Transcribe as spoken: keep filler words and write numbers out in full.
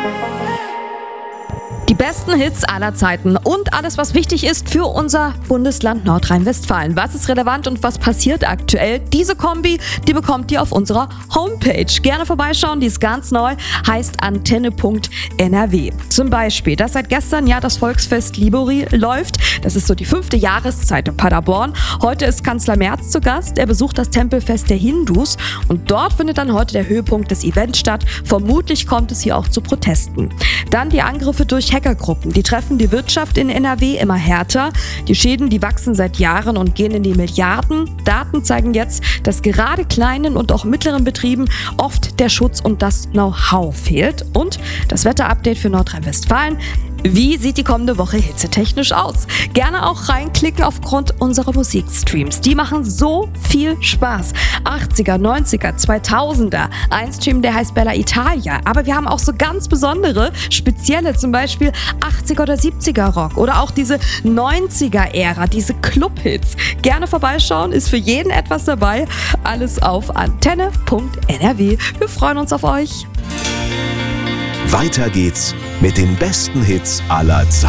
Die besten Hits aller Zeiten und alles, was wichtig ist für unser Bundesland Nordrhein-Westfalen. Was ist relevant und was passiert aktuell? Diese Kombi, die bekommt ihr auf unserer Homepage. Gerne vorbeischauen, die ist ganz neu, heißt antenne punkt n r w. Zum Beispiel, dass seit gestern ja das Volksfest Libori läuft. Das ist so die fünfte Jahreszeit in Paderborn. Heute ist Kanzler Merz zu Gast. Er besucht das Tempelfest der Hindus und dort findet dann heute der Höhepunkt des Events statt. Vermutlich kommt es hier auch zu Protesten. Dann die Angriffe durch Hackergruppen. Die treffen die Wirtschaft in N R W immer härter. Die Schäden, die wachsen seit Jahren und gehen in die Milliarden. Daten zeigen jetzt, dass gerade kleinen und auch mittleren Betrieben oft der Schutz und das Know-how fehlt. Und das Wetterupdate für Nordrhein-Westfalen. Wie sieht die kommende Woche hitzetechnisch aus? Gerne auch reinklicken aufgrund unserer Musikstreams. Die machen so viel Spaß. achtziger, neunziger, zweitausender. Ein Stream, der heißt Bella Italia. Aber wir haben auch so ganz besondere, spezielle, zum Beispiel achtziger oder siebziger Rock. Oder auch diese neunziger-Ära, diese Clubhits. Gerne vorbeischauen, ist für jeden etwas dabei. Alles auf antenne punkt n r w. Wir freuen uns auf euch. Weiter geht's mit den besten Hits aller Zeiten.